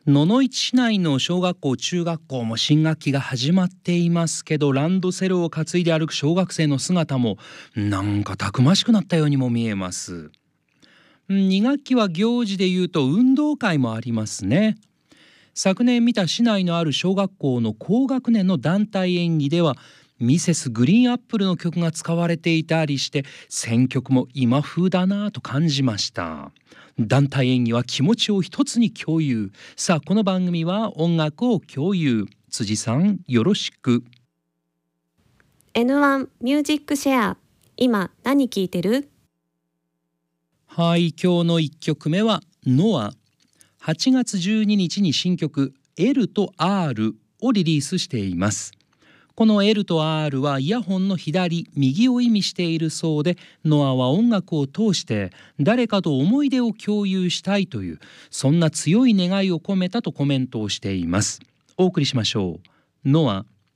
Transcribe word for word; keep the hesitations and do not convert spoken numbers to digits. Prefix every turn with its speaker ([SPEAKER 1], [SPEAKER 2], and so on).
[SPEAKER 1] 野々市市内の小学校中学校も新学期が始まっていますけど、ランドセルを担いで歩く小学生の姿もなんかたくましくなったようにも見えます。に学期は行事でいうと運動会もありますね。昨年見た市内のある小学校の高学年の団体演技ではミセスグリーンアップルの曲が使われていたりして、選曲も今風だなぁと感じました。団体演技は気持ちを一つに共有。さあ、この番組は音楽を共有。辻さん、よろしく。
[SPEAKER 2] エヌワン ミュージックシェア。今何聴いてる？
[SPEAKER 1] はい、今日のいっきょくめはノア。はちがつじゅうににちに新曲 エル と アール をリリースしています。この エル と アール はイヤホンの左右を意味しているそうで、ノアは音楽を通して誰かと思い出を共有したいという、そんな強い願いを込めたとコメントをしています。お送りしましょう。ノア